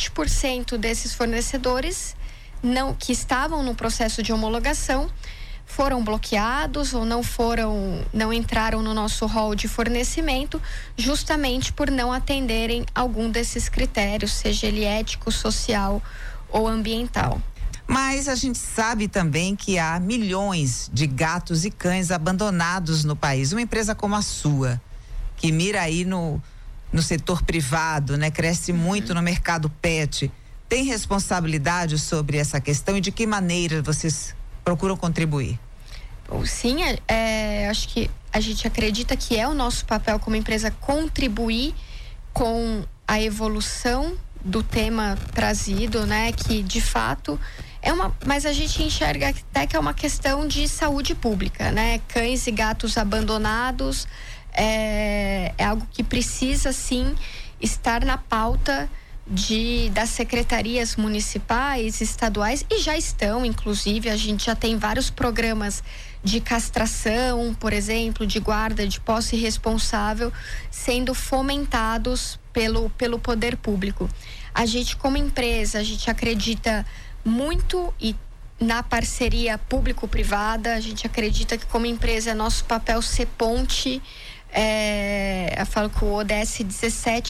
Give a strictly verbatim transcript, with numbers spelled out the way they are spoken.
vinte por cento desses fornecedores não, que estavam no processo de homologação foram bloqueados ou não foram, não entraram no nosso rol de fornecimento, justamente por não atenderem algum desses critérios, seja ele ético, social ou ambiental. Mas a gente sabe também que há milhões de gatos e cães abandonados no país. Uma empresa como a sua, que mira aí no, no setor privado, né? Cresce muito no mercado pet, tem responsabilidade sobre essa questão e de que maneira vocês procuram contribuir? Sim, é, acho que a gente acredita que é o nosso papel como empresa contribuir com a evolução do tema trazido, né? Que de fato é uma, mas a gente enxerga até que é uma questão de saúde pública, né? Cães e gatos abandonados é, é algo que precisa sim estar na pauta de das secretarias municipais, estaduais, e já estão, inclusive, a gente já tem vários programas de castração, por exemplo, de guarda de posse responsável sendo fomentados pelo, pelo poder público. A gente, como empresa, a gente acredita muito e na parceria público-privada, a gente acredita que como empresa é nosso papel ser ponte. É, eu falo que o O D S dezessete